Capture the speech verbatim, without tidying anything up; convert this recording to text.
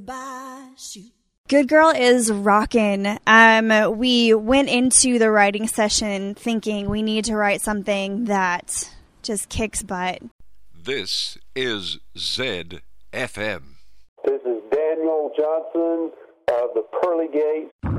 Bye, shoot. Good Girl is rockin'. Um, we went into the writing session thinking we need to write something that just kicks butt. This is Z F M. This is Daniel Johnson of the Pearly Gate.